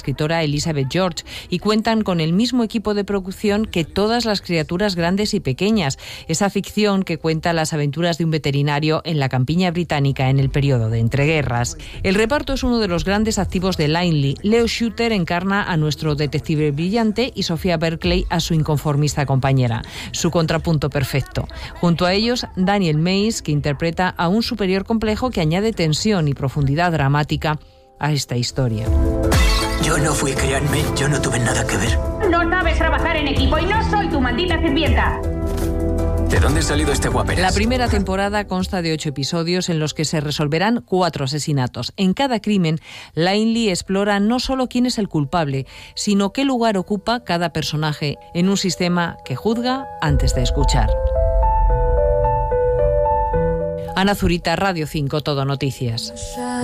escritora Elizabeth George y cuentan con el mismo equipo de producción que Todas las criaturas grandes y pequeñas, esa ficción que cuenta las aventuras de un veterinario en la campiña británica en el periodo de entreguerras. El reparto es uno de los grandes activos de Langley. Leo Shooter encarna a nuestro detective brillante y Sofía Berkeley a su inconformista compañera, su contrapunto perfecto. Junto a ellos, Daniel Mays, que interpreta a un superior complejo que añade tensión y profundidad dramática a esta historia. Yo no fui, créanme, yo no tuve nada que ver. No sabes trabajar en equipo y no soy tu maldita sirvienta. ¿De dónde ha salido este guaperas? La primera temporada consta de 8 episodios en los que se resolverán 4 asesinatos. En cada crimen, Langley explora no solo quién es el culpable, sino qué lugar ocupa cada personaje en un sistema que juzga antes de escuchar. Ana Zurita, Radio 5, Todo Noticias.